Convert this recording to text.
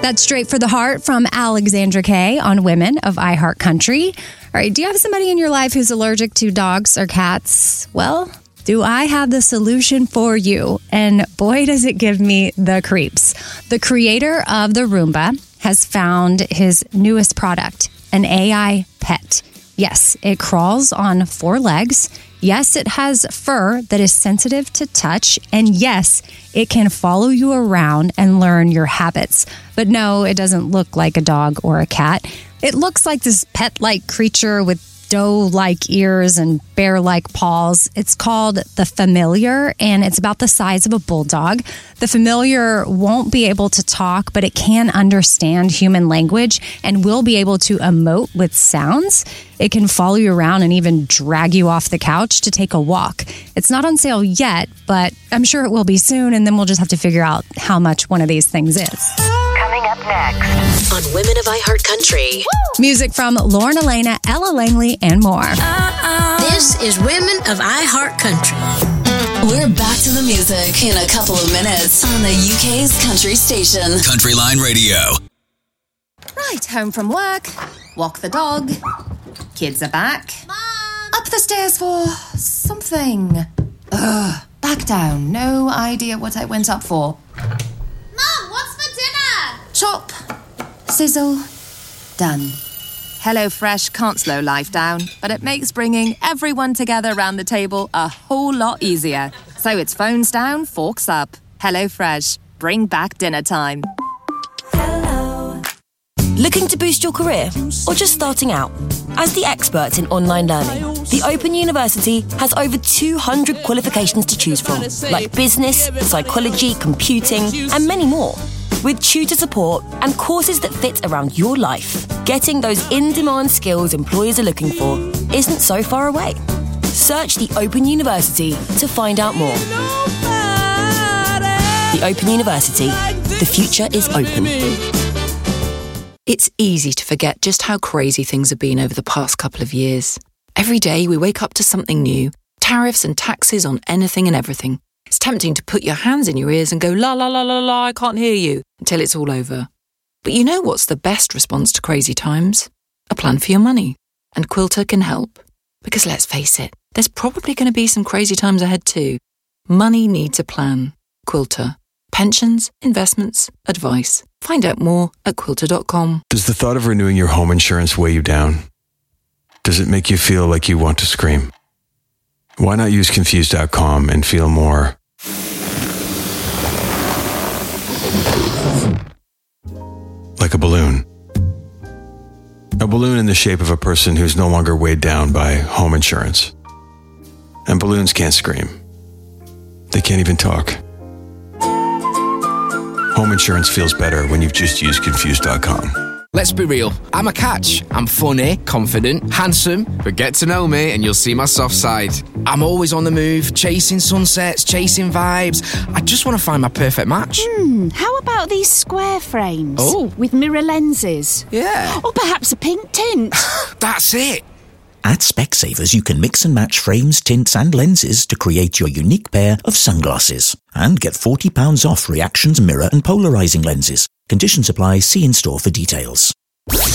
That's Straight for the Heart from Alexandra Kay on Women of iHeartCountry. All right, do you have somebody in your life who's allergic to dogs or cats? Well, do I have the solution for you? And boy, does it give me the creeps. The creator of the Roomba has found his newest product, an AI pet. Yes, it crawls on 4 legs. Yes, it has fur that is sensitive to touch. And yes, it can follow you around and learn your habits. But no, it doesn't look like a dog or a cat. It looks like this pet-like creature with doe-like ears and bear-like paws. It's called the Familiar, and it's about the size of a bulldog. The Familiar won't be able to talk, but it can understand human language and will be able to emote with sounds. It can follow you around and even drag you off the couch to take a walk. It's not on sale yet, but I'm sure it will be soon, and then we'll just have to figure out how much one of these things is. Coming up next on Women of iHeartCountry. Music from Lauren Elena, Ella Langley, and more. This is Women of iHeartCountry. We're back to the music in a couple of minutes on the UK's country station. Countryline Radio. Right, home from work, walk the dog, kids are back. Mom! Up the stairs for something. Back down, no idea what I went up for. Mom, what's for dinner? Chop, sizzle, done. HelloFresh can't slow life down, but it makes bringing everyone together around the table a whole lot easier. So it's phones down, forks up. HelloFresh, bring back dinner time. Looking to boost your career or just starting out? As the experts in online learning, the Open University has over 200 qualifications to choose from, like business, psychology, computing, and many more. With tutor support and courses that fit around your life, getting those in-demand skills employers are looking for isn't so far away. Search the Open University to find out more. The Open University. The future is open. It's easy to forget just how crazy things have been over the past couple of years. Every day we wake up to something new, tariffs and taxes on anything and everything. It's tempting to put your hands in your ears and go, la la la la la, I can't hear you, until it's all over. But you know what's the best response to crazy times? A plan for your money. And Quilter can help. Because let's face it, there's probably going to be some crazy times ahead too. Money needs a plan. Quilter. Pensions, investments, advice. Find out more at quilter.com. Does the thought of renewing your home insurance weigh you down? Does it make you feel like you want to scream? Why not use Confused.com and feel more like a balloon? A balloon in the shape of a person who's no longer weighed down by home insurance. And balloons can't scream. They can't even talk. Home insurance feels better when you've just used Confused.com. Let's be real, I'm a catch. I'm funny, confident, handsome, but get to know me and you'll see my soft side. I'm always on the move, chasing sunsets, chasing vibes. I just want to find my perfect match. How about these square frames? Oh. With mirror lenses? Yeah. Or perhaps a pink tint? That's it. At Specsavers, you can mix and match frames, tints and lenses to create your unique pair of sunglasses. And get £40 off Reactions mirror and polarising lenses. Conditions apply. See in store for details.